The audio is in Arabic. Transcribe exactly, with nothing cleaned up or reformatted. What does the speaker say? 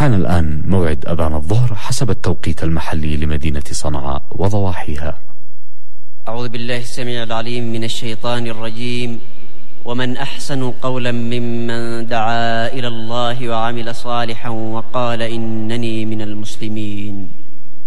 حان الآن موعد أذان الظهر حسب التوقيت المحلي لمدينة صنعاء وضواحيها. أعوذ بالله السميع العليم من الشيطان الرجيم. ومن أحسن قولا ممن دعا إلى الله وعمل صالحا وقال إنني من المسلمين.